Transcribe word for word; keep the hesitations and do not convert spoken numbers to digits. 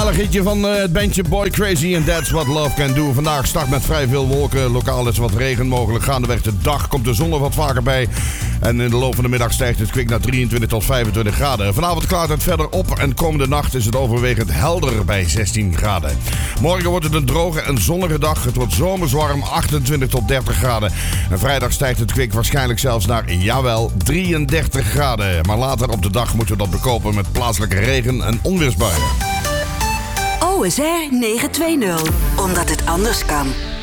gezellig hitje van uh, het bandje Boy Crazy en That's What Love Can Do. Vandaag start met vrij veel wolken. Lokaal is wat regen mogelijk. Gaandeweg de dag komt de zon er wat vaker bij. En in de loop van de middag stijgt het kwik naar drieëntwintig tot vijfentwintig graden. Vanavond klaart het verder op en komende nacht is het overwegend helder bij zestien graden. Morgen wordt het een droge en zonnige dag. Het wordt zomers warm, achtentwintig tot dertig graden. En vrijdag stijgt het kwik waarschijnlijk zelfs naar, jawel, drieëndertig graden. Maar later op de dag moeten we dat bekopen met plaatselijke regen en onweersbuien. O S R negen twee nul, omdat het anders kan.